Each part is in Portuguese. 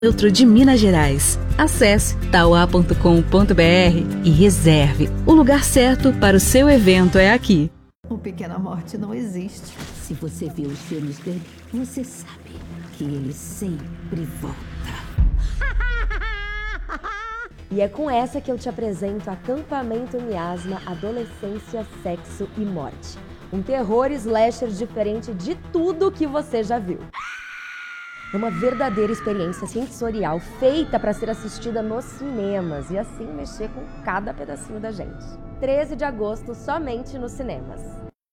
Neutro de Minas Gerais. Acesse tauá.com.br e reserve. O lugar certo para o seu evento é aqui. O Pequena Morte não existe. Se você viu os filmes dele, você sabe que ele sempre volta. E é com essa que eu te apresento Acampamento Miasma, Adolescência, Sexo e Morte. Um terror slasher diferente de tudo que você já viu. É uma verdadeira experiência sensorial feita para ser assistida nos cinemas e assim mexer com cada pedacinho da gente. 13 de agosto, somente nos cinemas.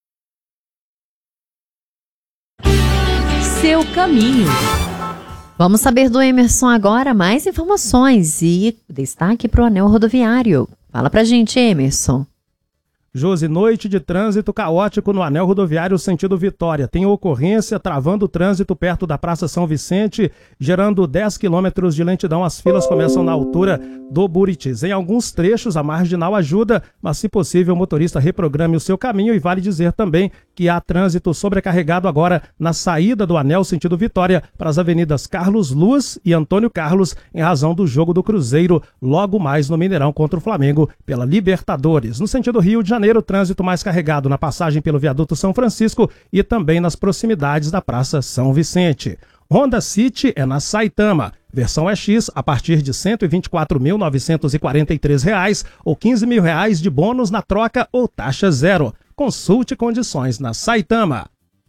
Seu caminho. Vamos saber do Emerson agora mais informações e destaque para o anel rodoviário. Fala pra gente, Emerson. Josi, noite de trânsito caótico no anel rodoviário sentido Vitória. Tem ocorrência travando o trânsito perto da Praça São Vicente, gerando 10 quilômetros de lentidão. As filas começam na altura do Buritis. Em alguns trechos, a marginal ajuda, mas se possível, o motorista reprograme o seu caminho. E vale dizer também que há trânsito sobrecarregado agora na saída do anel sentido Vitória para as avenidas Carlos Luz e Antônio Carlos, em razão do jogo do Cruzeiro, logo mais no Mineirão contra o Flamengo pela Libertadores. No sentido Rio de Janeiro, o trânsito mais carregado na passagem pelo viaduto São Francisco e também nas proximidades da Praça São Vicente. Honda City é na Saitama. Versão EX a partir de R$ 124.943 ou R$ 15.000 de bônus na troca ou taxa zero. Consulte condições na Saitama.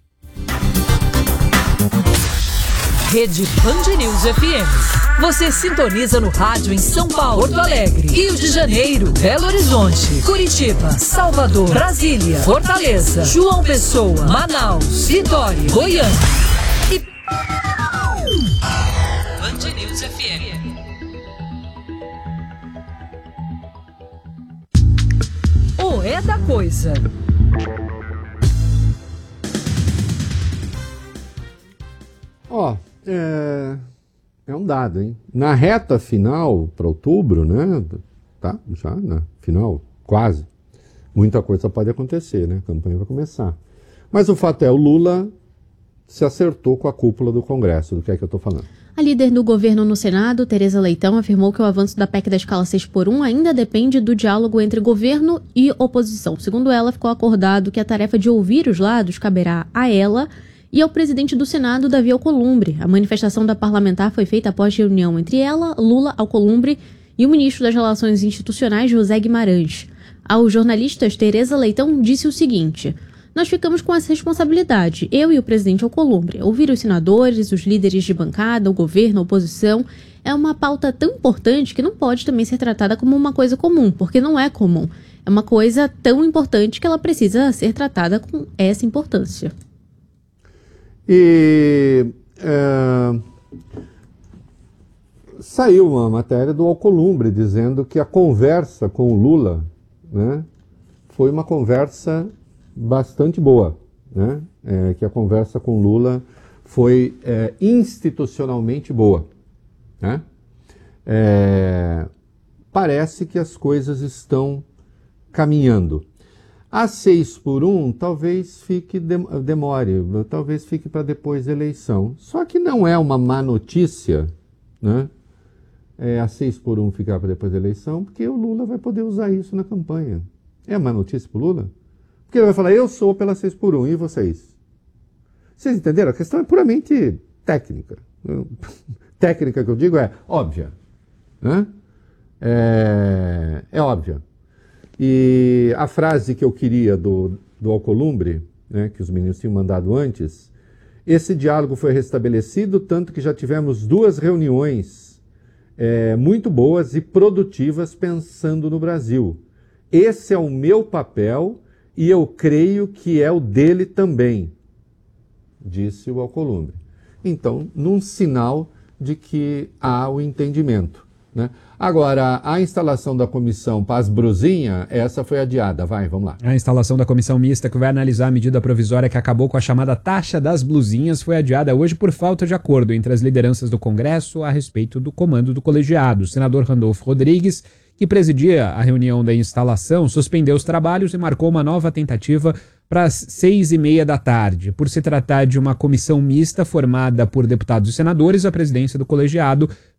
Rede Band News FM. Você sintoniza no rádio em São Paulo, Porto Alegre, Rio de Janeiro, Belo Horizonte, Curitiba, Salvador, Brasília, Fortaleza, João Pessoa, Manaus, Vitória, Goiânia e Band News FM. O É da Coisa. É um dado, hein? Na reta final, para outubro, né? Tá, já na final, quase. Muita coisa pode acontecer, né? A campanha vai começar. Mas o fato é, o Lula se acertou com a cúpula do Congresso. Do que é que eu estou falando? A líder do governo no Senado, Tereza Leitão, afirmou que o avanço da PEC da escala 6x1 ainda depende do diálogo entre governo e oposição. Segundo ela, ficou acordado que a tarefa de ouvir os lados caberá a ela e ao presidente do Senado, Davi Alcolumbre. A manifestação da parlamentar foi feita após reunião entre ela, Lula, Alcolumbre e o ministro das Relações Institucionais, José Guimarães. Aos jornalistas, Tereza Leitão disse o seguinte: nós ficamos com essa responsabilidade, eu e o presidente Alcolumbre. Ouvir os senadores, os líderes de bancada, o governo, a oposição, é uma pauta tão importante que não pode também ser tratada como uma coisa comum, porque não é comum. É uma coisa tão importante que ela precisa ser tratada com essa importância. E saiu uma matéria do Alcolumbre dizendo que a conversa com o Lula, né, foi uma conversa bastante boa, né? Que a conversa com o Lula foi institucionalmente boa, né? Parece que as coisas estão caminhando. A 6x1 talvez demore, talvez fique para depois da eleição. Só que não é uma má notícia, né? A 6x1 ficar para depois da eleição, porque o Lula vai poder usar isso na campanha. É má notícia para o Lula? Porque ele vai falar, eu sou pela 6x1, e vocês? Vocês entenderam? A questão é puramente técnica. Técnica que eu digo é óbvia, né? É óbvia. E a frase que eu queria do Alcolumbre, né, que os meninos tinham mandado antes, esse diálogo foi restabelecido, tanto que já tivemos 2 reuniões muito boas e produtivas pensando no Brasil. Esse é o meu papel e eu creio que é o dele também, disse o Alcolumbre. Então, num sinal de que há o entendimento, né? Agora, a instalação da comissão Paz Brusinha, essa foi adiada. Vamos lá. A instalação da comissão mista que vai analisar a medida provisória que acabou com a chamada taxa das blusinhas foi adiada hoje por falta de acordo entre as lideranças do Congresso a respeito do comando do colegiado. O senador Randolfo Rodrigues, que presidia a reunião da instalação, suspendeu os trabalhos e marcou uma nova tentativa para as 6h30 da tarde. Por se tratar de uma comissão mista formada por deputados e senadores, a presidência do colegiado